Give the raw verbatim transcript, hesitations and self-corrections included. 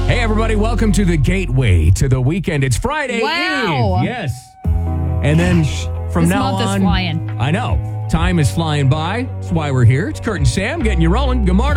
Hey, everybody, welcome to the gateway to the weekend. It's Friday Wow. Eve. Yes. And then sh- from This now month is on, flying. I know. Time is flying by. That's why we're here. It's Kurt and Sam getting you rolling. Good morning.